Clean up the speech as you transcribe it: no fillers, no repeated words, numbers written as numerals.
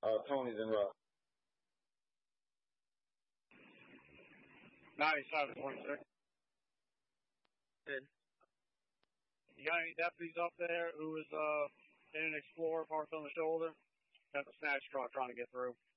Tony's and Rock. 97-26. Good. You got any deputies up there who was in an Explorer parked on the shoulder? Got the snatch truck trying to get through.